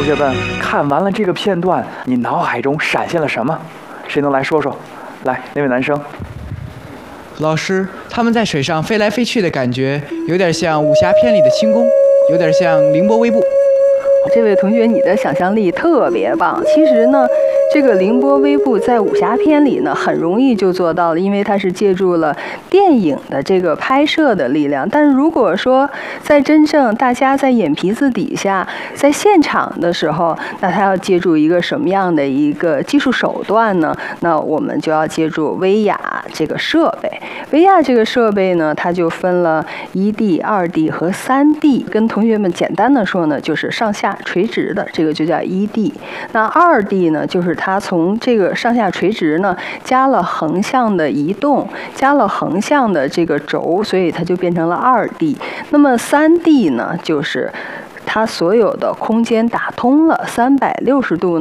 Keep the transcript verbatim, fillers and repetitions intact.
学们看完了这个片段，你脑海中闪现了什么？谁能来说说？来，那位男生。 老师，他们在水上飞来飞去的感觉，有点像武侠片里的轻功，有点像凌波微步。 这位同学，你的想象力特别棒。其实呢，这个凌波微步在武侠片里呢，很容易就做到了，因为它是借助了电影的这个拍摄的力量。但是如果说在真正大家在眼皮子底下，在现场的时候，那他要借助一个什么样的一个技术手段呢？那我们就要借助威亚这个设备。威亚这个设备呢，它就分了一 D、二 D 和三 D。跟同学们简单的说呢，就是上下垂直的，这个就叫一 D。那二 D 呢，就是它从这个上下垂直呢，加了横向的移动，加了横向的这个轴，所以它就变成了二 D。那么三 D 呢，就是它所有的空间打通了，三百六十度。